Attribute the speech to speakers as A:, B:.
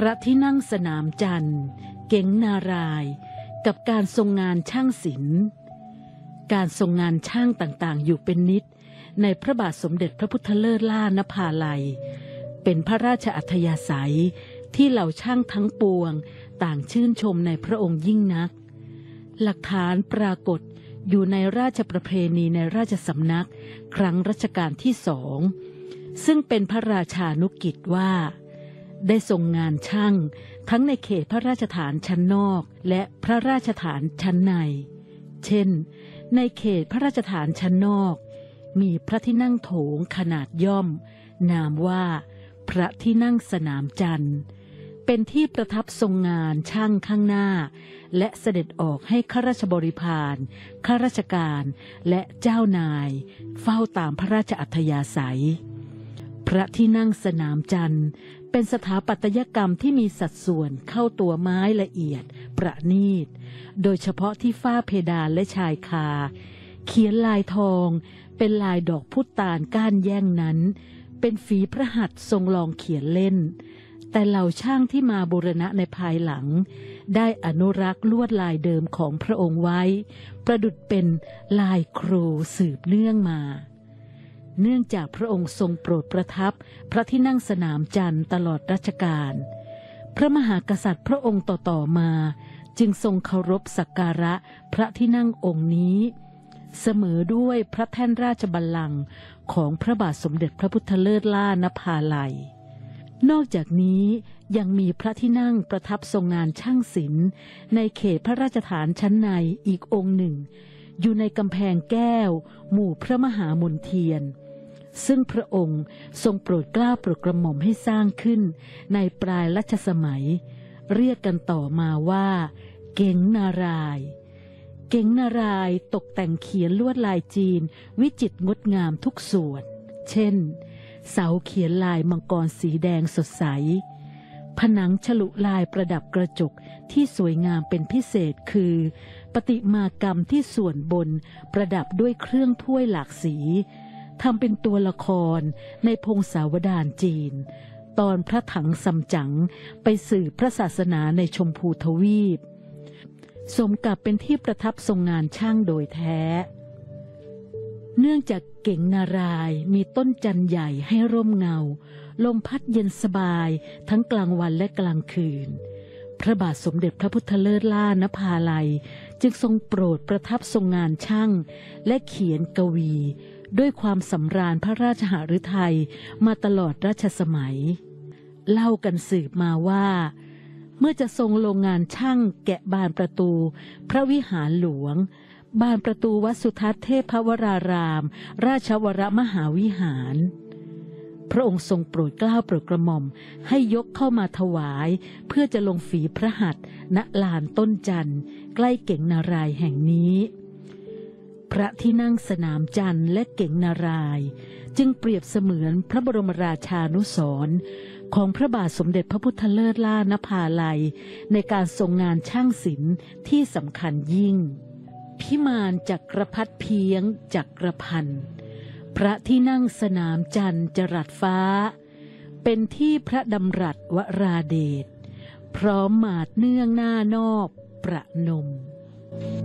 A: ระที่นั่งสนามจันทร์เก๋งนารายณ์กับการทรงงานช่างศิลป์การทรงงานช่างต่างๆอยู่เป็นนิดในพระบาทสมเด็จพระพุทธเลิศล่านภาลัยเป็นพระราชอัธยาศัยที่เหล่าช่างทั้งปวงต่างชื่นชมในพระองค์ยิ่งนักหลักฐานปรากฏอยู่ในราชประเพณีในราชสำนักครั้งรัชกาลที่2ซึ่งเป็นพระราชานุกิจว่าได้ทรงงานช่างทั้งในเขตพระราชฐานชั้นนอกและพระราชฐานชั้นในเช่นในเขตพระราชฐานชั้นนอกมีพระที่นั่งโถงขนาดย่อมนามว่าพระที่นั่งสนามจันทร์เป็นที่ประทับทรงงานช่างข้างหน้าและเสด็จออกให้ข้าราชบริพารข้าราชการและเจ้านายเฝ้าตามพระราชอัธยาศัยพระที่นั่งสนามจันทร์เป็นสถาปัตยกรรมที่มีสัดส่วนเข้าตัวไม้ละเอียดประณีตโดยเฉพาะที่ฝ้าเพดานและชายคาเขียนลายทองเป็นลายดอกพุตานก้านแย่งนั้นเป็นฝีพระหัตถ์ทรงลองเขียนเล่นแต่เหล่าช่างที่มาบูรณะในภายหลังได้อนุรักษ์ลวดลายเดิมของพระองค์ไว้ประดุจเป็นลายครูสืบเนื่องมาเนื่องจากพระองค์ทรงโปรดประทับพระที่นั่งสนามจันทร์ตลอดรัชกาลพระมหากษัตริย์พระองค์ต่อๆมาจึงทรงเคารพสักการะพระที่นั่งองค์นี้เสมอด้วยพระแท่นราชบัลลังก์ของพระบาทสมเด็จพระพุทธเลิศล่านภาลัยนอกจากนี้ยังมีพระที่นั่งประทับทรงงานช่างศิลป์ในเขตพระราชฐานชั้นในอีกองค์หนึ่งอยู่ในกำแพงแก้วหมู่พระมหามนเทียนซึ่งพระองค์ทรงโปรดเกล้าโปรดกระหม่อมให้สร้างขึ้นในปลายรัชสมัยเรียกกันต่อมาว่าเก๋งนารายณ์เก๋งนารายณ์ตกแต่งเขียนลวดลายจีนวิจิตรงดงามทุกส่วนเช่นเสาเขียนลายมังกรสีแดงสดใสผนังฉลุลายประดับกระจกที่สวยงามเป็นพิเศษคือประติมากรรมที่ส่วนบนประดับด้วยเครื่องถ้วยหลากสีทำเป็นตัวละครในพงศาวดารจีนตอนพระถังซัมจั๋งไปสืบพระศาสนาในชมพูทวีปสมกับเป็นที่ประทับทรงงานช่างโดยแท้เนื่องจากเก๋งนารายณ์มีต้นจันทร์ใหญ่ให้ร่มเงาลมพัดเย็นสบายทั้งกลางวันและกลางคืนพระบาทสมเด็จพระพุทธเลิศล่านภาลัยจึงทรงโปรดประทับทรงงานช่างและเขียนกวีด้วยความสำราญพระราชหฤทัยมาตลอดรัชสมัยเล่ากันสืบมาว่าเมื่อจะทรงลงงานช่างแกะบานประตูพระวิหารหลวงบานประตูวัดสุทัศน์เทพวรารามราชวรมหาวิหารพระองค์ทรงโปรดเกล้าโปรดกระหม่อมให้ยกเข้ามาถวายเพื่อจะลงฝีพระหัตถ์ณลานต้นจันทร์ใกล้เก๋งนารายณ์แห่งนี้พระที่นั่งสนามจันทร์และเก๋งนารายณ์จึงเปรียบเสมือนพระบรมราชานุสรณ์ของพระบาทสมเด็จพระพุทธเลิศล่านภาลัยในการทรงงานช่างศิลป์ที่สำคัญยิ่งพิมานจักรพรรดิเพียงจักรพันธ์พระที่นั่งสนามจันทร์จรัสฟ้าเป็นที่พระดำรัสวราเดชพร้อมหมาดเนื่องหน้านอบประนม